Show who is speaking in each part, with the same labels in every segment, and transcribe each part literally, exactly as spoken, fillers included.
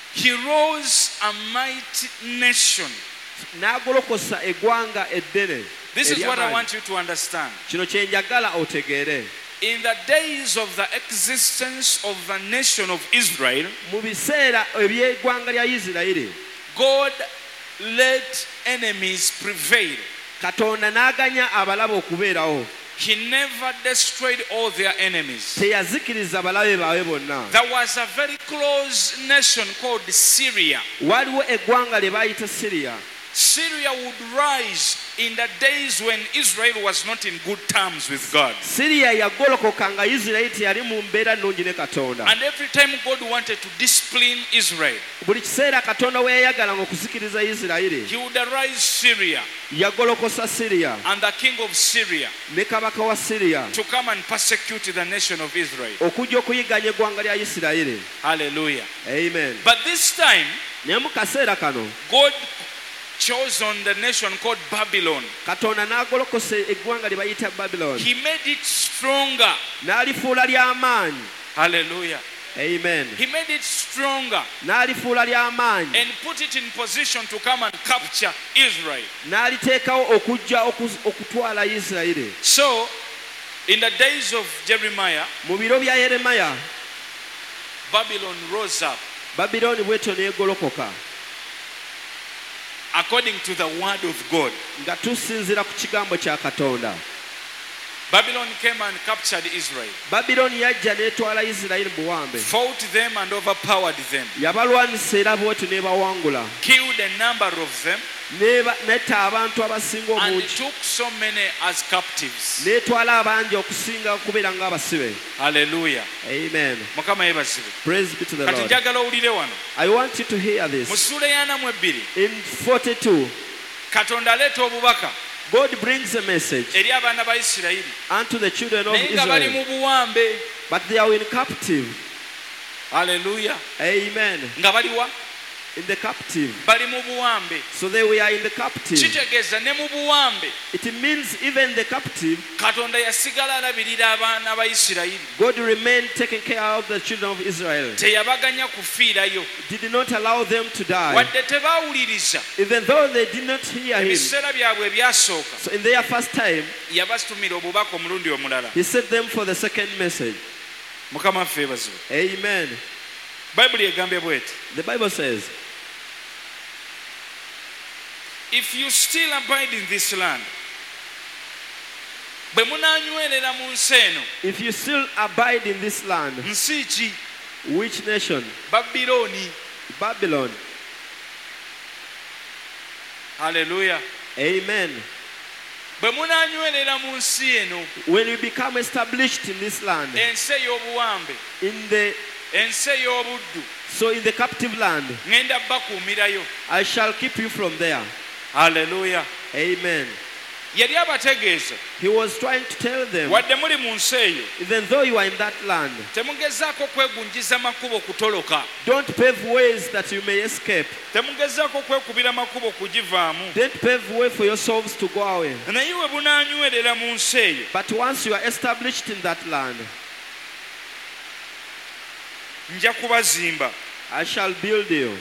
Speaker 1: He rose a mighty nation.
Speaker 2: N'agolokosa eggwanga eddene.
Speaker 1: This is what I want you to understand.
Speaker 2: Kino kye njagala otegeere.
Speaker 1: In the days of the existence of the nation of Israel,
Speaker 2: mu biseera eby'eggwanga lya Isirayiri,
Speaker 1: God let enemies prevail.
Speaker 2: Katonda n'aganya abalaba okubeerawo.
Speaker 1: He never destroyed all their enemies.
Speaker 2: Teyazikiriza balabe baabwe bonna.
Speaker 1: There was a very close nation called Syria.
Speaker 2: Waliwo eggwanga lye baayita Syria.
Speaker 1: Syria would rise in the days when Israel was not in good terms with God.
Speaker 2: Syria yagolokoka nga Isirayiri teyali mu mbeera nnungi ne Katonda.
Speaker 1: And every time God wanted to discipline Israel,
Speaker 2: buli kiseera Katonda we yayagalanga okuzikiriza Isirayiri,
Speaker 1: he would arise Syria
Speaker 2: yagolokosa Syria
Speaker 1: and the king of Syria
Speaker 2: ne kabaka wa Syria
Speaker 1: to come and persecute the nation of Israel.
Speaker 2: okujja okuyiganya eggwanga lya Isirayiri.
Speaker 1: Hallelujah.
Speaker 2: Amen.
Speaker 1: But this time,
Speaker 2: naye mu kaseera kano
Speaker 1: God chose on the nation called Babylon.
Speaker 2: Katonda n'agolokosa eggwanga lye bayita Babylon.
Speaker 1: He made it stronger.
Speaker 2: N'alifuula ly'amaanyi.
Speaker 1: Hallelujah.
Speaker 2: Amen.
Speaker 1: He made it stronger
Speaker 2: N'alifuula ly'amaanyi.
Speaker 1: and put it in position to come and capture Israel.
Speaker 2: N'aliteekawo okujja okutwala Isirayiri.
Speaker 1: So, in the days of Jeremiah,
Speaker 2: mu biro bya Yeremiya,
Speaker 1: Babylon rose up
Speaker 2: Babyloni bw'etyo n'egolokoka.
Speaker 1: according to the word of God.
Speaker 2: Nga tusinziira ku kigambo kya Katonda.
Speaker 1: Babylon came and captured Israel,
Speaker 2: Babyloni yajja n'etwala Isirayiri buwambe.
Speaker 1: fought them and overpowered them,
Speaker 2: Yabalwanisa era bw'etyo n'ebawangula.
Speaker 1: killed a number of them,
Speaker 2: Netta abantu abasinga
Speaker 1: and
Speaker 2: obungi.
Speaker 1: took so many as captives.
Speaker 2: N'etwala abangi okusinga okubeera ng'abasibe.
Speaker 1: Hallelujah.
Speaker 2: Amen.
Speaker 1: Mukama yebazibwe.
Speaker 2: Praise be to the
Speaker 1: Kati
Speaker 2: Lord.
Speaker 1: njagala owulire wano.
Speaker 2: I want you to hear
Speaker 1: Mu
Speaker 2: this.
Speaker 1: ssuula y'ana mu ebbiri,
Speaker 2: In forty-two,
Speaker 1: Katonda aleeta obubaka
Speaker 2: God brings a message
Speaker 1: eri abaana ba Isirayiri,
Speaker 2: unto the children of
Speaker 1: naye nga bali
Speaker 2: Israel,
Speaker 1: mu buwambe.
Speaker 2: but they are in captive.
Speaker 1: Hallelujah.
Speaker 2: Amen.
Speaker 1: Nga bali wa?
Speaker 2: In the captive.
Speaker 1: Bali mu buwambe.
Speaker 2: So they were in the captive.
Speaker 1: Kitegeeza ne mu buwambe
Speaker 2: It means even the captive,
Speaker 1: Katonda yasigala alabirira abaana ba Isirayiri.
Speaker 2: God remained taking care of the children of Israel.
Speaker 1: Teyabaganya kufiirayo.
Speaker 2: Did not allow them to die.
Speaker 1: Wadde tebaawuliriza
Speaker 2: Even though they did not hear him.
Speaker 1: ebiseera byabwe ebyasooka,
Speaker 2: So in their first time,
Speaker 1: yabatumira obubaka omulundi omulala.
Speaker 2: he sent them for the second message.
Speaker 1: Mukama ffe ebazibu.
Speaker 2: Amen.
Speaker 1: Bayibuli egambye bw'eti,
Speaker 2: The Bible says,
Speaker 1: if you still abide in this land, bwe munaanywerera mu nsi eno,
Speaker 2: if you still abide in this land,
Speaker 1: nsi ki?
Speaker 2: which nation?
Speaker 1: Babilooni.
Speaker 2: Babylon.
Speaker 1: Hallelujah.
Speaker 2: Amen.
Speaker 1: Bwe munaanywerera mu nsi eno,
Speaker 2: When you become established in this land,
Speaker 1: ensi ey'obuwambe,
Speaker 2: in the
Speaker 1: ensi ey'obuddu,
Speaker 2: so in the captive land,
Speaker 1: ŋŋenda bakuumirayo.
Speaker 2: I shall keep you from there.
Speaker 1: Hallelujah.
Speaker 2: Amen.
Speaker 1: Yali abategeeza,
Speaker 2: He was trying to tell them,
Speaker 1: wadde muli mu nsi eyo,
Speaker 2: even though you are in that land,
Speaker 1: temugezaako kwegunjiza makubo kutoloka.
Speaker 2: don't pave ways that you may escape.
Speaker 1: Temugezaako kwekubira makubo kugivaamu.
Speaker 2: Don't pave way for yourselves to go away.
Speaker 1: Naye we bunaanywerera mu nsi eyo,
Speaker 2: But once you are established in that land,
Speaker 1: nja kubazimba.
Speaker 2: I shall build you.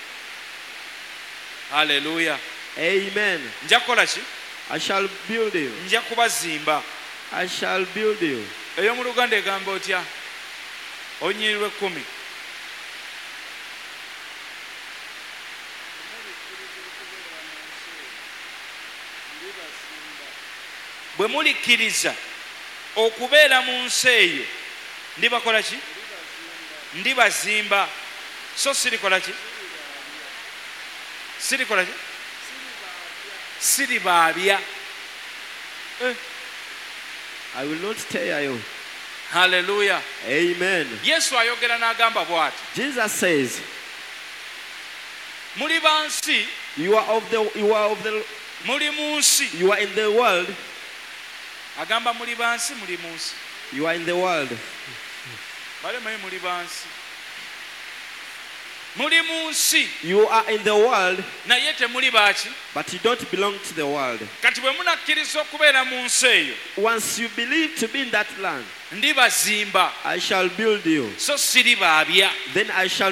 Speaker 1: Hallelujah.
Speaker 2: Amen.
Speaker 1: Nja kukola ki?
Speaker 2: I shall build you.
Speaker 1: Nja kubazimba.
Speaker 2: I shall build you.
Speaker 1: Ey'omu Luganda egamba otya? Onyirwa ekkumi. Bwe mulikkiriza okubeera mu nsi eyo, ndibakola ki? Ndibazimba. So sirikola ki? Sirikola ki? Siribaabya. Eh.
Speaker 2: I will not tear you.
Speaker 1: Hallelujah.
Speaker 2: Amen.
Speaker 1: Yesu ayogera n'agamba bw'ati,
Speaker 2: Jesus says,
Speaker 1: muli ba nsi,
Speaker 2: you are of the you are of the
Speaker 1: muli mu nsi.
Speaker 2: you are in the world.
Speaker 1: Agamba muli ba nsi, muli mu nsi.
Speaker 2: You are in the world.
Speaker 1: Balemayo muli ba nsi. Muli mu nsi,
Speaker 2: You are in the world,
Speaker 1: naye temuli baaki.
Speaker 2: but you don't belong to the world.
Speaker 1: Kati bwe munakkiriza okubeera mu nsi eyo,
Speaker 2: Once you believe to be in that land,
Speaker 1: ndibazimba,
Speaker 2: I shall build you.
Speaker 1: so siribaabya.
Speaker 2: Then I shall